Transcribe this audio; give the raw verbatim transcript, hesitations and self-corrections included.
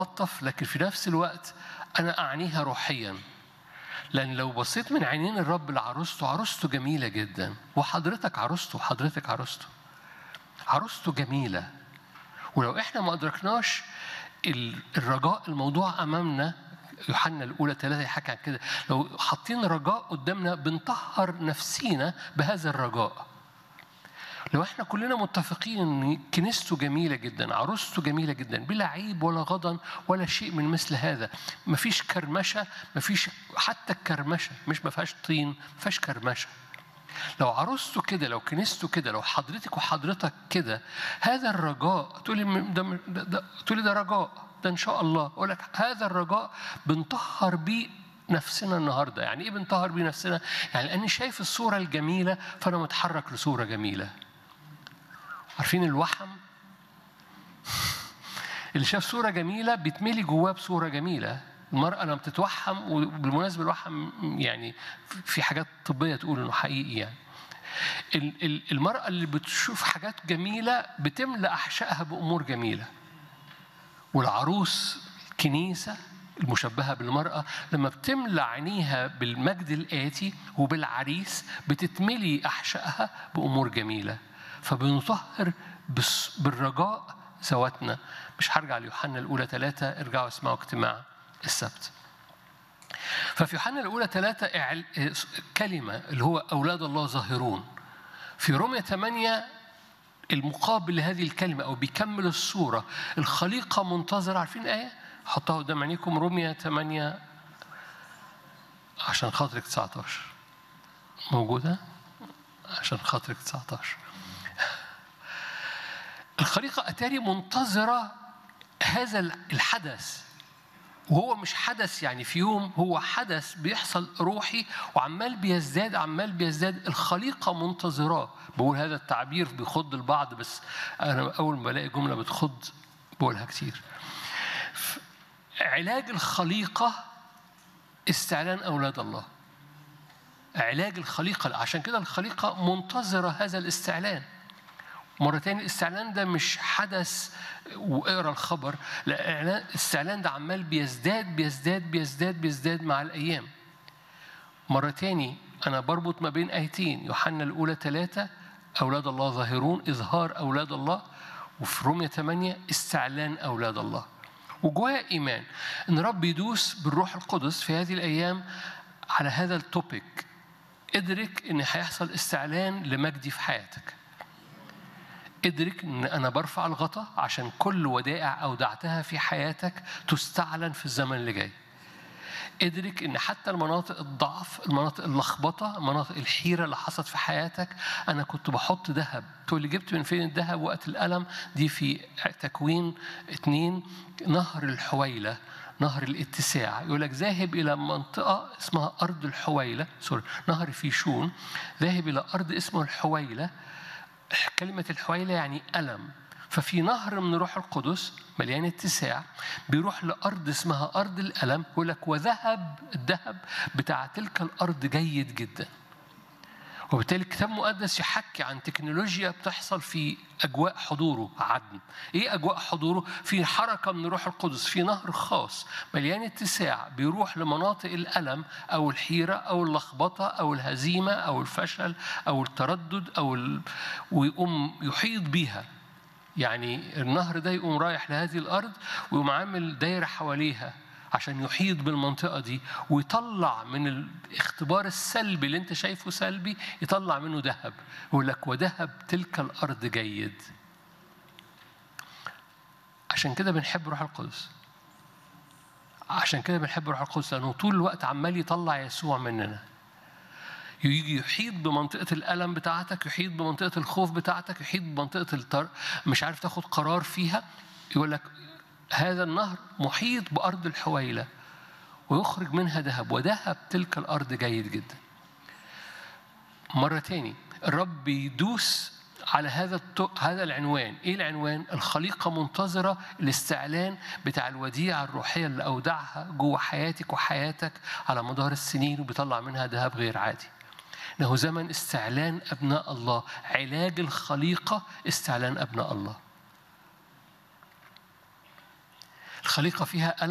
بلطف، لكن في نفس الوقت أنا أعنيها روحيا. لأن لو بصيت من عينين الرب لعروسته، عروسته جميلة جدا، وحضرتك عروسته وحضرتك عروسته عروسته جميلة. ولو إحنا ما أدركناش الرجاء الموضوع أمامنا، يوحنا الأولى ثلاثة يحكي عن كده، لو حاطين رجاء قدامنا بنطهر نفسينا بهذا الرجاء. لو احنا كلنا متفقين ان كنيسته جميله جدا، عروسته جميله جدا، بلا عيب ولا غضن ولا شيء من مثل هذا، مفيش كرمشه، مفيش حتى الكرمشه مش ما فيهاش طين، ما فيهاش كرمشه. لو عروسته كده، لو كنيسته كده، لو حضرتك وحضرتك كده، هذا الرجاء تقولي ده, ده, ده تقولي ده رجاء، ده ان شاء الله. اقول لك هذا الرجاء بنطهر بيه نفسنا النهارده. يعني ايه بنطهر بيه نفسنا؟ يعني لاني شايف الصوره الجميله فانا متحرك لصوره جميله. عارفين الوحم اللي شاف صورة جميلة بيتملي جواه بصورة جميلة. المرأة لما بتتوحم، وبالمناسبة الوحم يعني في حاجات طبية تقول إنه حقيقي، يعني المرأة اللي بتشوف حاجات جميلة بتملأ أحشائها بأمور جميلة. والعروس الكنيسة المشبهة بالمرأة لما بتملأ عينيها بالمجد الآتي وبالعريس بتتملي أحشائها بأمور جميلة. فبنطهر بالرجاء ذواتنا. مش هرجع ليوحنا الأولى ثلاثة، ارجعوا اسمعوا اجتماع السبت. ففي يوحنا الأولى ثلاثة كلمة اللي هو أولاد الله ظاهرون. في رومية ثمانية المقابل لهذه الكلمة أو بيكمل الصورة، الخليقة منتظرة. عارفين آية؟ حطها قدام عينيكم، رومية ثمانية عشان خاطرك تسعة عشر موجودة، عشان خاطرك تسعة عشر. الخليقة أتاري منتظرة هذا الحدث، وهو مش حدث يعني في يوم، هو حدث بيحصل روحي وعمال بيزداد عمال بيزداد. الخليقة منتظراه. بقول هذا التعبير بيخض البعض، بس أنا أول ما بلاقي جملة بتخض بقولها كتير. علاج الخليقة استعلان أولاد الله. علاج الخليقة، عشان كده الخليقة منتظرة هذا الاستعلان. مرة تاني الاستعلان ده مش حدث واقرا الخبر، لا، الاستعلان ده عمال بيزداد بيزداد بيزداد بيزداد مع الأيام. مرة تاني أنا بربط ما بين آيتين، يوحنا الأولى ثلاثة أولاد الله ظاهرون، إظهار أولاد الله، وفي رومية ثمانية استعلان أولاد الله. وجوايا إيمان إن رب يدوس بالروح القدس في هذه الأيام على هذا التوبيك. ادرك إن هيحصل استعلان لمجدي في حياتك. ادرك إن أنا برفع الغطاء عشان كل ودائع أودعتها في حياتك تستعلن في الزمن اللي جاي. ادرك إن حتى المناطق الضعف، المناطق اللخبطة، مناطق الحيرة اللي حصلت في حياتك، أنا كنت بحط ذهب. تقول لي جبت من فين الذهب وقت الألم؟ دي في تكوين اتنين، نهر الحويلة، نهر الاتساع. يقول لك ذاهب إلى منطقة اسمها أرض الحويلة، سوري نهر فيشون، ذاهب إلى أرض اسمها الحويلة. كلمة الحويلة يعني ألم. ففي نهر من روح القدس مليان اتساع بيروح لأرض اسمها أرض الألم. يقول لك وذهب الذهب بتاع تلك الأرض جيد جدا. وبالتالي الكتاب المقدس يحكي عن تكنولوجيا بتحصل في أجواء حضوره عدن. إيه أجواء حضوره؟ في حركة من روح القدس في نهر خاص مليان اتساع بيروح لمناطق الألم أو الحيرة أو اللخبطة أو الهزيمة أو الفشل أو التردد أو ال... ويقوم يحيط بيها. يعني النهر ده يقوم رايح لهذه الأرض ويقوم عامل دايرة حواليها عشان يحيط بالمنطقة دي، ويطلع من الاختبار السلبي اللي انت شايفه سلبي، يطلع منه ذهب. يقول لك وذهب تلك الأرض جيد. عشان كده بنحب روح القدس. عشان كده بنحب روح القدس لأنه طول الوقت عمال يطلع يسوع مننا. يجي يحيط بمنطقة الألم بتاعتك، يحيط بمنطقة الخوف بتاعتك، يحيط بمنطقة التر... مش عارف تاخد قرار فيها. يقول لك هذا النهر محيط بأرض الحويلة ويخرج منها ذهب، وذهب تلك الأرض جيد جدا. مرة تاني الرب يدوس على هذا هذا العنوان. إيه العنوان؟ الخليقة منتظرة الاستعلان بتاع الوديعة الروحية اللي أودعها جوه حياتك وحياتك على مدار السنين، وبيطلع منها ذهب غير عادي. إنه زمن استعلان أبناء الله. علاج الخليقة استعلان أبناء الله. الخليقة فيها